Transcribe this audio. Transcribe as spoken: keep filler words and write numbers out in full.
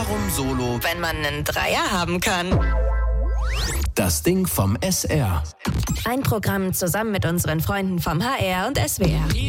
Warum Solo, wenn man einen Dreier haben kann? Das Ding vom S R. Ein Programm zusammen mit unseren Freunden vom H R und S W R.